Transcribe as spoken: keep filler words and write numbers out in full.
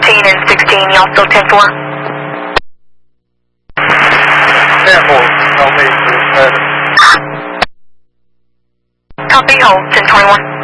fourteen and sixteen, y'all still ten four? ten four, no me, Copy, hold, ten twenty-one.